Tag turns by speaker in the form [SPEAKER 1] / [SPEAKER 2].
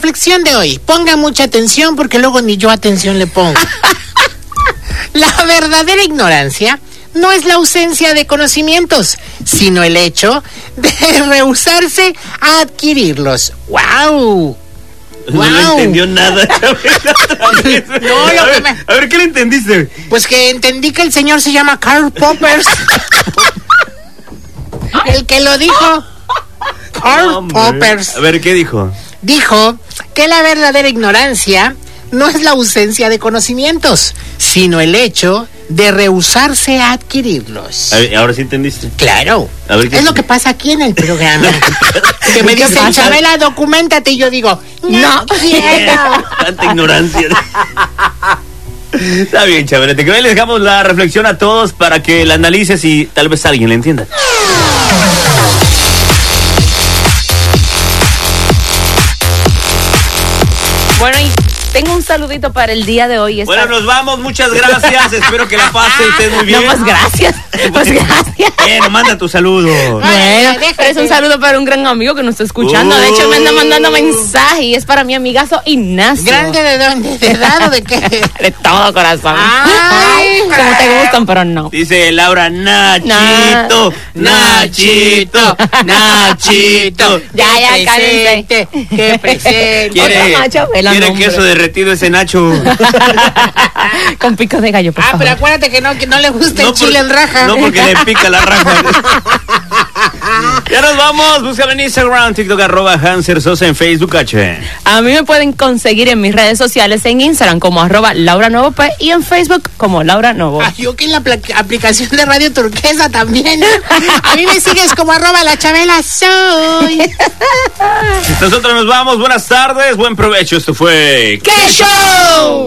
[SPEAKER 1] reflexión de hoy. Ponga mucha atención porque luego ni yo atención le pongo. La verdadera ignorancia no es la ausencia de conocimientos, sino el hecho de rehusarse a adquirirlos. ¡Wow!
[SPEAKER 2] No le entendió nada, Chabela.
[SPEAKER 1] No,
[SPEAKER 2] a ver, ¿qué le entendiste?
[SPEAKER 1] Pues que entendí que el señor se llama Karl Poppers. El que lo dijo. Karl Poppers.
[SPEAKER 2] A ver, ¿qué dijo?
[SPEAKER 1] Dijo que la verdadera ignorancia no es la ausencia de conocimientos, sino el hecho de rehusarse a adquirirlos.
[SPEAKER 2] A ver, ahora sí entendiste.
[SPEAKER 1] Claro.
[SPEAKER 2] A ver,
[SPEAKER 1] es lo que pasa aquí en el programa. Que me dicen, Chabela, documentate, y yo digo, no quiero.
[SPEAKER 2] Tanta ignorancia. Está bien, Chabela. Te creo, les dejamos la reflexión a todos para que la analices y tal vez alguien la entienda.
[SPEAKER 3] Bueno, y tengo un saludito para el día de hoy.
[SPEAKER 2] Bueno, nos vamos, muchas gracias. Espero que la pase usted muy bien.
[SPEAKER 3] No, pues gracias. Pues gracias.
[SPEAKER 2] Bueno, manda tu saludo.
[SPEAKER 3] Bueno, es un saludo para un gran amigo que nos está escuchando. De hecho, me anda mandando mensaje y es para mi amigazo Ignacio.
[SPEAKER 1] ¿Grande de dónde? ¿De edad o de qué?
[SPEAKER 3] De todo corazón.
[SPEAKER 1] Ay,
[SPEAKER 3] como te gustan, pero no.
[SPEAKER 2] Dice Laura, Nachito, Nachito, Nachito.
[SPEAKER 3] Ya, cállense.
[SPEAKER 1] Qué presente.
[SPEAKER 2] ¿Quiere queso derretido ese Nacho?
[SPEAKER 3] Con pico de gallo, por favor.
[SPEAKER 1] Pero acuérdate que no le gusta el chile en raja.
[SPEAKER 2] No, porque le pica la raja. Ya nos vamos. Búscame en Instagram, TikTok, @HanserSosa, en Facebook, H.
[SPEAKER 3] A mí me pueden conseguir en mis redes sociales, en Instagram como @LauraNovoP y en Facebook como Laura Novo.
[SPEAKER 1] Yo que en la aplicación de Radio Turquesa también. A mí me sigues como @LaChabelaSoy.
[SPEAKER 2] Nosotros nos vamos. Buenas tardes, buen provecho. Esto fue...
[SPEAKER 1] ¡Qué show!